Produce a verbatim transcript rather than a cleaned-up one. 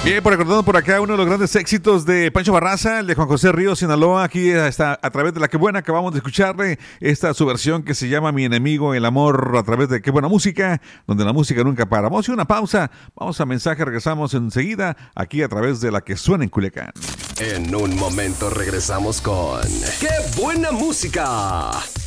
Bien, por recordando por acá uno de los grandes éxitos de Pancho Barraza, el de Juan José Ríos Sinaloa, aquí está a través de La Qué Buena. Acabamos de escucharle esta su versión que se llama Mi Enemigo, el Amor, a través de Qué Buena Música, donde la música nunca para. Vamos a una pausa, vamos a mensaje, regresamos enseguida aquí a través de La Que Suena en Culiacán. En un momento regresamos con ¡Qué Buena Música!